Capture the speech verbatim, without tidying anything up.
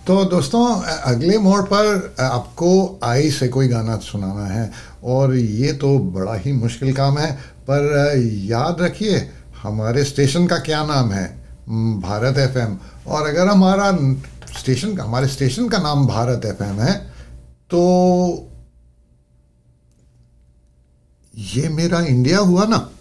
तो दोस्तों, अगले मोड़ पर आपको आई से कोई गाना सुनाना है, और ये तो बड़ा ही मुश्किल काम है। पर याद रखिए, हमारे स्टेशन का क्या नाम है? भारत एफएम। और अगर हमारा स्टेशन का हमारे स्टेशन का नाम भारत एफएम है, तो ये मेरा इंडिया हुआ ना।